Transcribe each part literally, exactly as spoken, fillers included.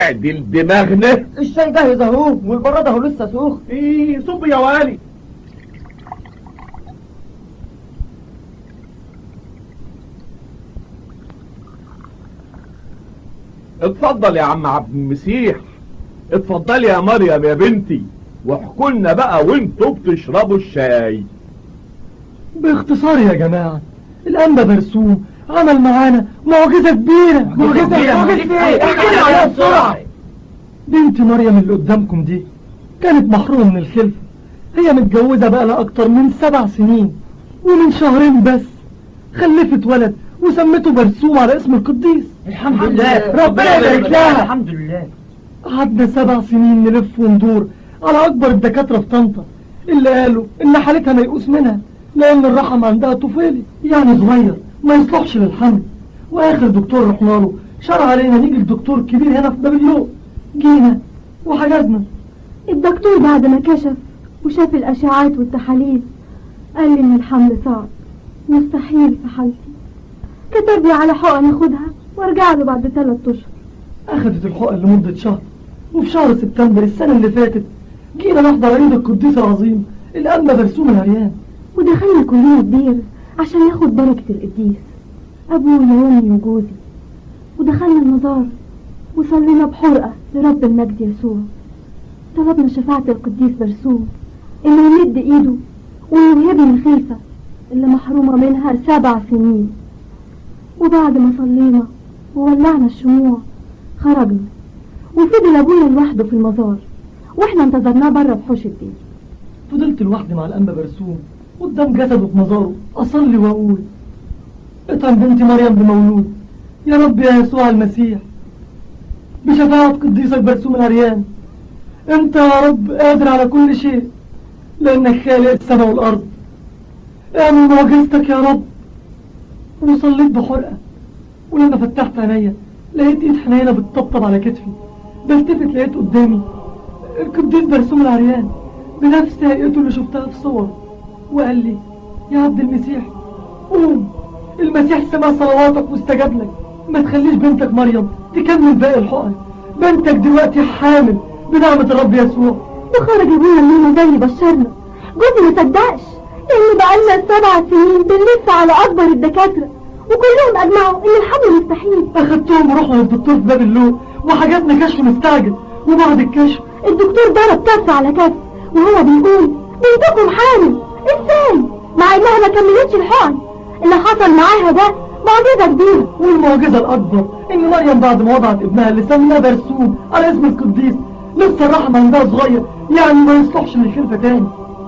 نعدل دماغنا. الشاي جاهز اهو والبراد اهو لسه سخن. ايه صب يا والي. اتفضل يا عم عبد المسيح، اتفضلي يا مريم يا بنتي، واحكوا لنا بقى وانتوا بتشربوا الشاي. باختصار يا جماعة، الأنبا برسوم عمل معانا معجزة كبيرة. معجزة كبيرة. معجزة ايه؟ احكي لنا عليها بسرعة. بنت مريم اللي قدامكم دي كانت محرومة من الخلفة. هي متجوزة بقى لها أكتر من سبع سنين، ومن شهرين بس خلفت ولد وسمته برسوم على اسم القديس. الحمد لله، ربنا يبارك لها. الحمد لله. قعدنا سبع سنين نلف وندور على أكبر الدكاترة في طنطا، اللي قالوا إن حالتها ميؤوس منها لأن الرحم عندها طفيلي يعني صغير ما يصلحش للحمل. وآخر دكتور رحنا له شرع علينا نيجي لدكتور كبير هنا في بابليون. جينا وحجزنا. الدكتور بعد ما كشف وشاف الأشعاعات والتحاليل قال لي إن الحمل صعب مستحيل في حالتي. كتب لي على حقن اخدها وارجع له بعد ثلاث اشهر. أخذت الحقن لمدة شهر، وفي شهر سبتمبر السنة اللي فاتت جينا نحضر عيد القديس العظيم الأنبا برسوم العريان، ودخلنا كلنا الدير عشان ياخد بركة القديس أبويا وأمي وجوزي. ودخلنا المزار وصلينا بحرقة لرب المجد يسوع. طلبنا شفاعة القديس برسوم إنه يمد إيده وإنه يهبني الخلفة اللي محرومة منها سبع سنين. وبعد ما صلينا وولعنا الشموع خرجنا، وفضل أبويا لوحده في المزار وإحنا انتظرناه بره بحوش الدير. فضلت لوحدي مع الأنبا برسوم قدام جسده في مزاره أصلي وأقول: اطعم بنتي مريم بمولود يا رب يا يسوع المسيح بشفاعة قديسك برسوم العريان. انت يا رب قادر على كل شيء لأنك خالق السماء والأرض. اعمل معجزتك يا رب. وصليت بحرقة، ولما فتحت عينيا لقيت ايد حنينة بتطبطب على كتفي. بلتفت لقيت قدامي القديس برسوم العريان بنفس هيئته اللي شفتها في صور، وقال لي: يا عبد المسيح قوم، المسيح سمع صلواتك واستجاب لك. ما تخليش بنتك مريم تكمل باقي الحقن، بنتك دلوقتي حامل بنعمة الرب يسوع. وخرج ابونا منه زي بشرنا. جوزي ما صدقش لان بقالنا سبع سنين بنلف على اكبر الدكاترة وكلهم اجمعوا ان الحمل مستحيل. اخدتهم ورحنا للدكتور في باب اللوق وحجزنا كشف مستعجل. وبعد الكشف الدكتور ضرب كف على كف وهو بيقول: بنتكم حامل. ازاي مع انها ما كملتش الحقن؟ اللي حصل معاها ده معجزة كبيرة. والمعجزة الأكبر إن مريم بعد ما وضعت ابنها اللي سماه برسوم على اسم القديس لسه الرحم عندها صغير يعني ما يصلحش للخلفة تاني.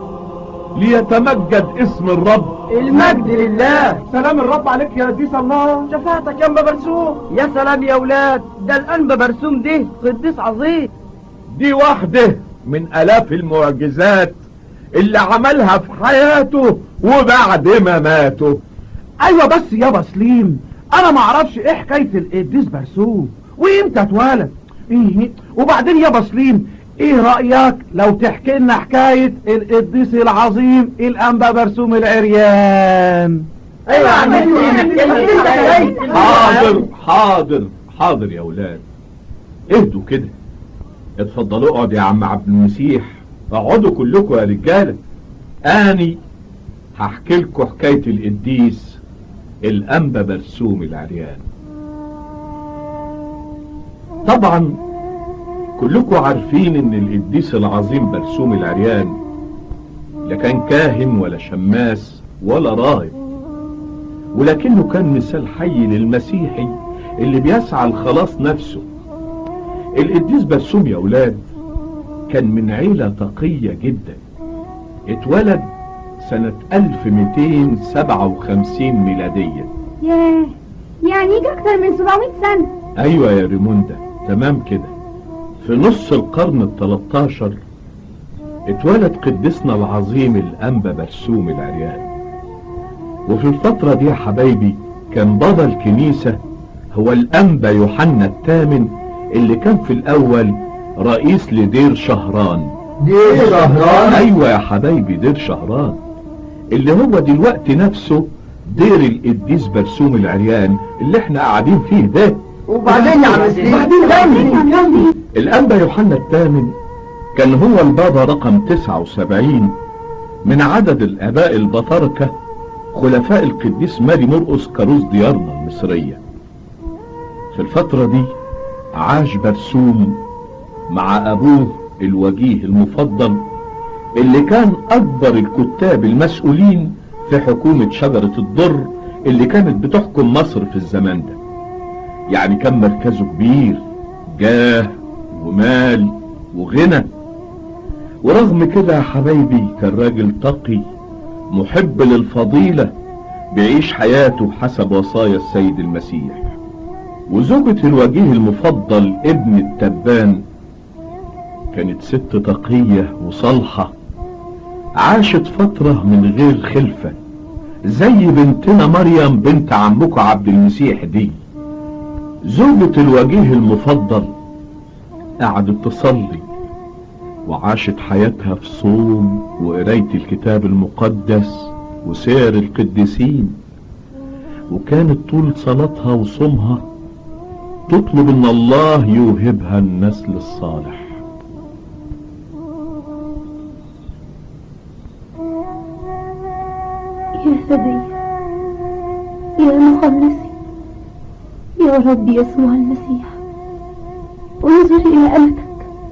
ليتمجد اسم الرب. المجد لله. سلام الرب عليك يا قديس الله. شفاعتك يا أنبا برسوم. يا سلام يا أولاد، ده الأنبا برسوم ده قديس عظيم. دي واحدة من آلاف المعجزات اللي عملها في حياته وبعد ما ماته. ايوه بس يابا سليم، انا ما اعرفش ايه حكايه القديس برسوم وامتى اتولد. ايه وبعدين يابا سليم، ايه رايك لو تحكي لنا حكايه القديس العظيم الانبا برسوم العريان؟ ايوه يا عم. حاضر حاضر حاضر يا ولاد، اهدوا كده. اتفضلوا اقعد يا عم عبد المسيح، اقعدوا كلكم يا رجاله. اني هحكي لكم حكايه القديس الانبا برسوم العريان. طبعا كلكم عارفين ان القديس العظيم برسوم العريان لا كان كاهن ولا شماس ولا راهب، ولكنه كان مثال حي للمسيحي اللي بيسعى لخلاص نفسه. القديس برسوم يا اولاد كان من عيلة تقية جدا. اتولد سنة ألف ومئتين وسبعة وخمسين ميلادية. ياه، يعني يجي اكتر من سبعمائة سنة. ايوه يا ريموندا، تمام كده. في نص القرن التلتاشر اتولد قديسنا العظيم الانبا برسوم العريان. وفي الفترة دي يا حبايبي كان بابا الكنيسة هو الانبا يوحنا الثامن، اللي كان في الاول رئيس لدير شهران. دير شهران؟ ايوه يا حبايبي، دير شهران اللي هو دلوقتي نفسه دير القديس برسوم العريان اللي احنا قاعدين فيه ده. وبعدين يا عم سليم بعدين الأنبا يوحنا الثامن كان هو البابا رقم تسعة وسبعين من عدد الآباء البطاركة خلفاء القديس ماري مرقس كاروس ديارنا المصرية. في الفترة دي عاش برسوم مع أبوه الوجيه المفضل اللي كان أكبر الكتاب المسؤولين في حكومة شجرة الضر اللي كانت بتحكم مصر في الزمان ده. يعني كان مركزه كبير، جاه ومال وغنى. ورغم كده يا حبايبي كان راجل تقي محب للفضيلة بيعيش حياته حسب وصايا السيد المسيح. وزوجة الوجيه المفضل ابن التبان كانت ست تقية وصالحة عاشت فترة من غير خلفة زي بنتنا مريم بنت عمكم عبد المسيح دي. زوجة الوجيه المفضل قعدت تصلي وعاشت حياتها في صوم وقراية الكتاب المقدس وسير القديسين، وكانت طول صلاتها وصومها تطلب ان الله يوهبها النسل الصالح. يا فدي يا مخلصي يا رب يسوع المسيح، انظر الى امتك،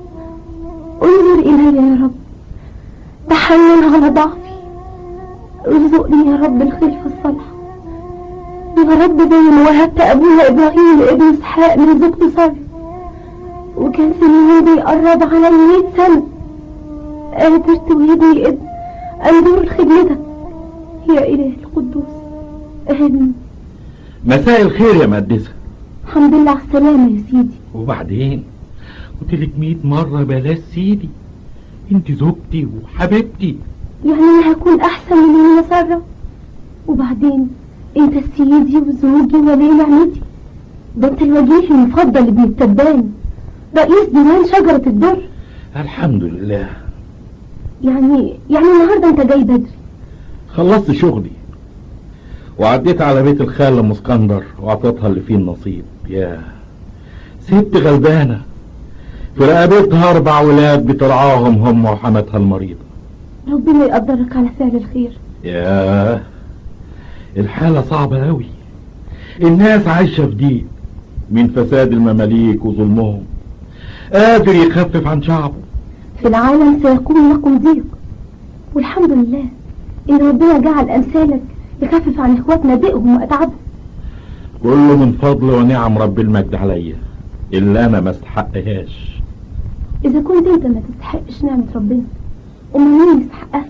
انظر الي يا رب، تحنن على ضعفي، ارزقني يا رب الخلفة الصالحة يا رب زي ما وهبت ابونا ابراهيم لابن اسحاق من زوجته سارة، وكان سنين بيقرب على المية سنة قادر توهبني ابن انظر لخدمتك يا اله القدوس. امين. مساء الخير يا مقدسة. الحمد لله على السلامة يا سيدي. وبعدين قلتلك مية مرة بلاش سيدي، انت زوجتي وحبيبتي. يعني انا هكون احسن من اللي سارة؟ وبعدين انت سيدي وزوجي ولي نعمتي، ده انت الوجيه المفضل ابن التبان رئيس ديوان شجرة الدر. الحمد لله. يعني يعني النهاردة انت جاي بدري. خلصت شغلي وعديت على بيت الخالة ام اسكندر واعطيتها اللي فيه النصيب. يا ست غلبانة في رقبتها اربع ولاد بترعاهم هم وحماتها المريضة. ربنا يقدرك على فعل الخير. يا الحالة صعبة اوي، الناس عايشة في ضيق من فساد المماليك وظلمهم، قادر يخفف عن شعبه. في العالم سيكون لكم ضيق، والحمد لله ان ربنا جعل امثالك يخفف عن اخواتنا ضيقهم واتعبهم. كله من فضل ونعم رب المجد عليا اللي انا ما استحقهاش. اذا كنت انت ما تستحقش نعمة ربنا امال مين يستحقها؟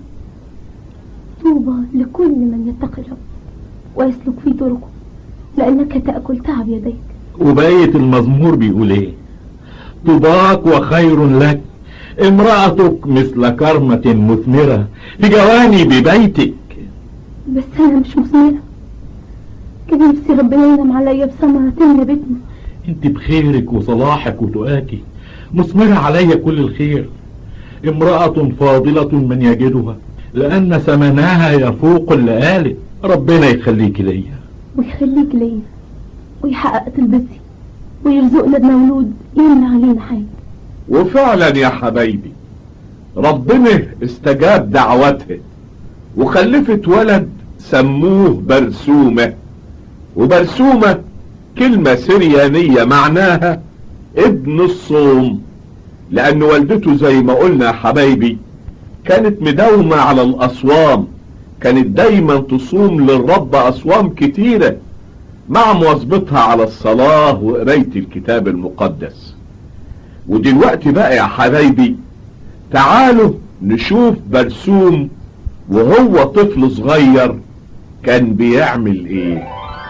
طوبى لكل من يتقي الرب ويسلك في طرقه لانك تأكل تعب يديك. وبقية المزمور بيقول ايه؟ طوباك وخير لك امرأتك مثل كرمة مثمرة في جوانب بيتك. بس انا مش مثمرة، كان نفسي ربنا ينعم عليا بثمرة تملى بيتنا. انت بخيرك وصلاحك وتقاكي مثمرة عليا كل الخير، امرأة فاضلة من يجدها لان ثمنها يفوق اللآلئ. ربنا يخليك ليا ويخليك ليا ويحقق طلبتي ويرزقنا بمولود يملى علينا حاجة. وفعلا يا حبايبي ربنا استجاب دعوتها وخلفت ولد سموه برسومة. وبرسومة كلمة سريانية معناها ابن الصوم، لأن والدته زي ما قلنا يا حبايبي كانت مداومة على الأصوام، كانت دايما تصوم للرب أصوام كتيرة مع مواظبتها على الصلاة وقراية الكتاب المقدس. ودلوقتي بقى يا حبايبي تعالوا نشوف برسوم وهو طفل صغير كان بيعمل ايه.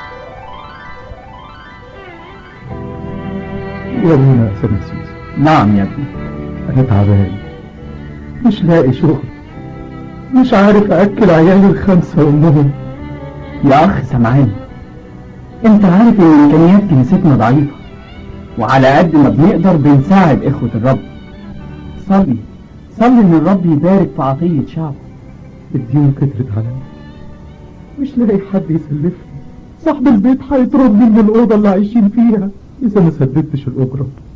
يا ابني يا سمسيس. نعم يا ابني. انا تعبان مش لاقي شغل، مش عارف اكل عيالي الخمسة وامهم. يا اخ سمعان، انت عارف ان امكانيات كنيستنا ضعيفة، وعلى قد ما بنقدر بنساعد اخوة الرب. صلي صلي ان الرب يبارك في عطية شعبه. الديون كترت عليا، مش لاقي حد يسلفني. صاحب البيت هيطردني من الأوضة اللي عايشين فيها إذا ما سددتش الأجرة